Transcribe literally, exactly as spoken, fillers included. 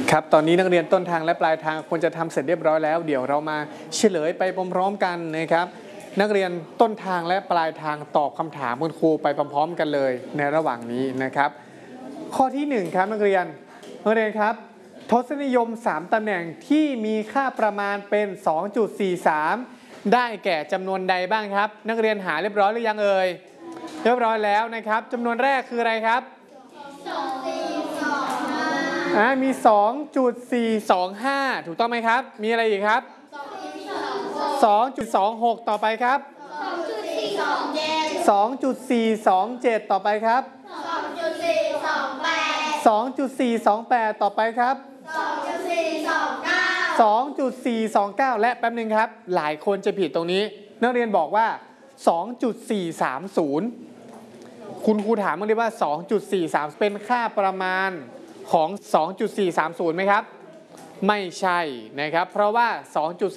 ครับตอนนี้นักเรียนต้นทางและปลายทางควรจะทำเสร็จเรียบร้อยแล้วเดี๋ยวเรามาเฉลยไปพร้อมๆกันนะครับนักเรียนต้นทางและปลายทางตอบคำถามคุณครูไปพร้อมๆกันเลยในระหว่างนี้นะครับข้อที่หนึ่งครับนักเรียนนักเรียนครับทศนิยมสามตำแหน่งที่มีค่าประมาณเป็น สองจุดสี่สาม ได้แก่จำนวนใดบ้างครับนักเรียนหาเรียบร้อยหรือยังเอ่ยเรียบร้อยแล้วนะครับจำนวนแรกคืออะไรครับอ่ามี สองจุดสี่สองห้า ถูกต้องไหมครับมีอะไรอีกครับ สองจุดสองหก ต่อไปครับ สองจุดสี่สองเจ็ด ต่อไปครับ สองจุดสี่สองแปด สองจุดสี่สองแปด ต่อไปครับ สองจุดสี่สองเก้า สองจุดสี่สองเก้า และแป๊บนึงครับหลายคนจะผิดตรงนี้นักเรียนบอกว่า สองจุดสี่สามศูนย์ คุณครูถามมันเลยว่า สองจุดสี่สาม เป็นค่าประมาณของ สองจุดสี่สามศูนย์ ไหมครับไม่ใช่นะครับเพราะว่า สองจุด